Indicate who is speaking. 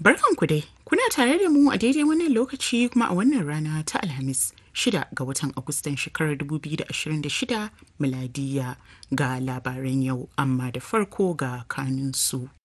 Speaker 1: Barkanku dai, kuna tare da mu a daidai wannan lokaci kuma a wannan rana ta Alhamis 6 ga watan Agustan shekarar 2026 miladiya ga labaran yau amma da farko ga kanunsu.